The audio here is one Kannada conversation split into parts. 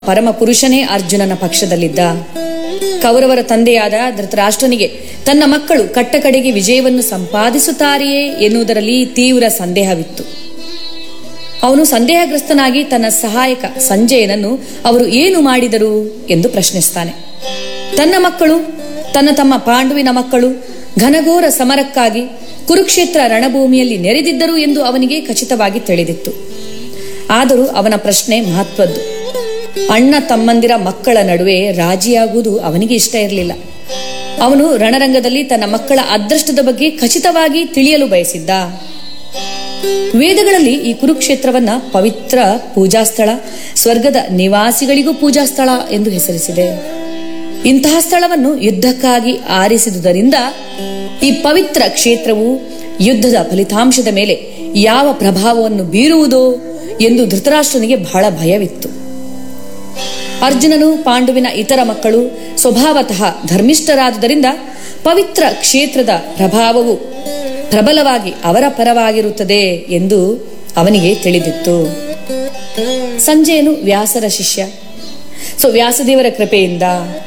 ಪರಮ ಪುರುಷನೇ ಅರ್ಜುನನ ಪಕ್ಷದಲ್ಲಿದ್ದ. ಕೌರವರ ತಂದೆಯಾದ ಧೃತರಾಷ್ಟ್ರನಿಗೆ ತನ್ನ ಮಕ್ಕಳು ಕಟ್ಟಕಡೆಗೆ ವಿಜಯವನ್ನು ಸಂಪಾದಿಸುತ್ತಾರೆಯೇ ಎನ್ನುವುದರಲ್ಲಿ ತೀವ್ರ ಸಂದೇಹವಿತ್ತು. ಅವನು ಸಂದೇಹಗ್ರಸ್ತನಾಗಿ ತನ್ನ ಸಹಾಯಕ ಸಂಜಯನನ್ನು ಅವರು ಏನು ಮಾಡಿದರು ಎಂದು ಪ್ರಶ್ನಿಸ್ತಾನೆ. ತನ್ನ ಮಕ್ಕಳು, ತನ್ನ ತಮ್ಮ ಪಾಂಡುವಿನ ಮಕ್ಕಳು ಘನಘೋರ ಸಮರಕ್ಕಾಗಿ ಕುರುಕ್ಷೇತ್ರ ರಣಭೂಮಿಯಲ್ಲಿ ನೆರೆದಿದ್ದರು ಎಂದು ಅವನಿಗೆ ಖಚಿತವಾಗಿ ತಿಳಿದಿತ್ತು. ಆದರೂ ಅವನ ಪ್ರಶ್ನೆ ಮಹತ್ವದ್ದು. ಅಣ್ಣ ತಮ್ಮಂದಿರ ಮಕ್ಕಳ ನಡುವೆ ರಾಜಿಯಾಗುವುದು ಅವನಿಗೆ ಇಷ್ಟ ಇರಲಿಲ್ಲ. ಅವನು ರಣರಂಗದಲ್ಲಿ ತನ್ನ ಮಕ್ಕಳ ಅದೃಷ್ಟದ ಬಗ್ಗೆ ಖಚಿತವಾಗಿ ತಿಳಿಯಲು ಬಯಸಿದ್ದ. ವೇದಗಳಲ್ಲಿ ಈ ಕುರುಕ್ಷೇತ್ರವನ್ನ ಪವಿತ್ರ ಪೂಜಾಸ್ಥಳ, ಸ್ವರ್ಗದ ನಿವಾಸಿಗಳಿಗೂ ಪೂಜಾಸ್ಥಳ ಎಂದು ಹೆಸರಿಸಿದೆ. ಇಂತಹ ಸ್ಥಳವನ್ನು ಯುದ್ಧಕ್ಕಾಗಿ ಆರಿಸಿದುದರಿಂದ ಈ ಪವಿತ್ರ ಕ್ಷೇತ್ರವು ಯುದ್ಧದ ಫಲಿತಾಂಶದ ಮೇಲೆ ಯಾವ ಪ್ರಭಾವವನ್ನು ಬೀರುವುದೋ ಎಂದು ಧೃತರಾಷ್ಟ್ರನಿಗೆ ಬಹಳ ಭಯವಿತ್ತು. ಅರ್ಜುನನು ಪಾಂಡುವಿನ ಇತರ ಮಕ್ಕಳು ಸ್ವಭಾವತಃ ಧರ್ಮಿಷ್ಠರಾದುದರಿಂದ ಪವಿತ್ರ ಕ್ಷೇತ್ರದ ಪ್ರಭಾವವು ಪ್ರಬಲವಾಗಿ ಅವರ ಪರವಾಗಿರುತ್ತದೆ ಎಂದು ಅವನಿಗೆ ತಿಳಿದಿತ್ತು. ಸಂಜಯನು ವ್ಯಾಸರ ಶಿಷ್ಯ. ವ್ಯಾಸದೇವರ ಕೃಪೆಯಿಂದ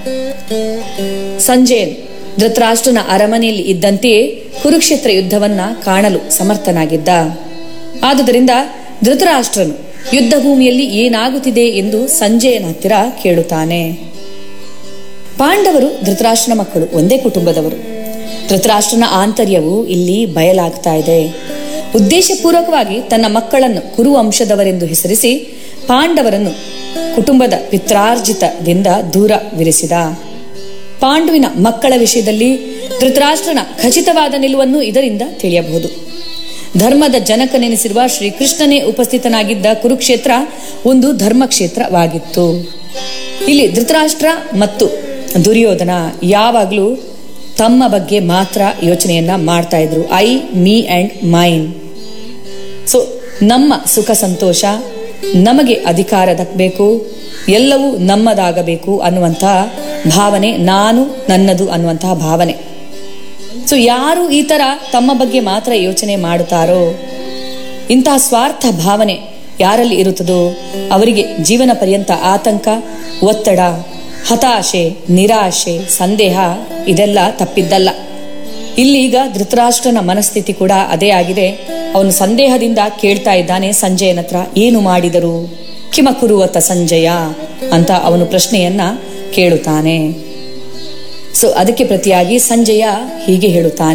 ಸಂಜಯನು ಧೃತರಾಷ್ಟ್ರನ ಅರಮನೆಯಲ್ಲಿ ಇದ್ದಂತೆಯೇ ಕುರುಕ್ಷೇತ್ರ ಯುದ್ಧವನ್ನ ಕಾಣಲು ಸಮರ್ಥನಾಗಿದ್ದ. ಆದುದರಿಂದ ಧೃತರಾಷ್ಟ್ರನು ಯುದ್ಧ ಭೂಮಿಯಲ್ಲಿ ಏನಾಗುತ್ತಿದೆ ಎಂದು ಸಂಜಯನ ಹತ್ತಿರ ಕೇಳುತ್ತಾನೆ. ಪಾಂಡವರು ಧೃತರಾಷ್ಟ್ರನ ಮಕ್ಕಳು, ಒಂದೇ ಕುಟುಂಬದವರು. ಧೃತರಾಷ್ಟ್ರನ ಆಂತರ್ಯವು ಇಲ್ಲಿ ಬಯಲಾಗ್ತಾ ಇದೆ. ಉದ್ದೇಶಪೂರ್ವಕವಾಗಿ ತನ್ನ ಮಕ್ಕಳನ್ನು ಕುರು ವಂಶದವರೆಂದು ಹೆಸರಿಸಿ ಪಾಂಡವರನ್ನು ಕುಟುಂಬದ ಪಿತ್ರಾರ್ಜಿತದಿಂದ ದೂರವಿರಿಸಿದ. ಪಾಂಡುವಿನ ಮಕ್ಕಳ ವಿಷಯದಲ್ಲಿ ಧೃತರಾಷ್ಟ್ರನ ಖಚಿತವಾದ ನಿಲುವನ್ನು ಇದರಿಂದ ತಿಳಿಯಬಹುದು. ಧರ್ಮದ ಜನಕನೆನಿಸಿರುವ ಶ್ರೀಕೃಷ್ಣನೇ ಉಪಸ್ಥಿತನಾಗಿದ್ದ ಕುರುಕ್ಷೇತ್ರ ಒಂದು ಧರ್ಮಕ್ಷೇತ್ರವಾಗಿತ್ತು. ಇಲ್ಲಿ ಧೃತರಾಷ್ಟ್ರ ಮತ್ತು ದುರ್ಯೋಧನ ಯಾವಾಗಲೂ ತಮ್ಮ ಬಗ್ಗೆ ಮಾತ್ರ ಯೋಚನೆಯನ್ನ ಮಾಡ್ತಾ ಇದ್ರು. I, me and main. ನಮ್ಮ ಸುಖ ಸಂತೋಷ, ನಮಗೆ ಅಧಿಕಾರ ದಕ್ಕಬೇಕು, ಎಲ್ಲವೂ ನಮ್ಮದಾಗಬೇಕು ಅನ್ನುವಂತಹ ಭಾವನೆ, ನಾನು ನನ್ನದು ಅನ್ನುವಂತಹ ಭಾವನೆ. ಯಾರು ಈ ತರ ತಮ್ಮ ಬಗ್ಗೆ ಮಾತ್ರ ಯೋಚನೆ ಮಾಡುತ್ತಾರೋ, ಇಂತಹ ಸ್ವಾರ್ಥ ಭಾವನೆ ಯಾರಲ್ಲಿ ಇರುತ್ತದೋ ಅವರಿಗೆ ಜೀವನ ಪರ್ಯಂತ ಆತಂಕ, ಒತ್ತಡ, ಹತಾಶೆ, ನಿರಾಶೆ, ಸಂದೇಹ ಇದೆಲ್ಲ ತಪ್ಪಿದ್ದಲ್ಲ. ಇಲ್ಲೀಗ ಧೃತರಾಷ್ಟ್ರನ ಮನಸ್ಥಿತಿ ಕೂಡ ಅದೇ ಆಗಿದೆ. ಅವನು ಸಂದೇಹದಿಂದ ಕೇಳ್ತಾ ಇದ್ದಾನೆ ಸಂಜಯನ ಹತ್ರ, ಏನು ಮಾಡಿದರು, ಕಿಮಕುರುವತ ಸಂಜಯ ಅಂತ ಅವನು ಪ್ರಶ್ನೆಯನ್ನ ಕೇಳುತ್ತಾನೆ. ಅದಕ್ಕೆ ಪ್ರತಿಯಾಗಿ ಸಂಜಯ ಹೀಗೆ ಹೇಳುತ್ತಾನೆ.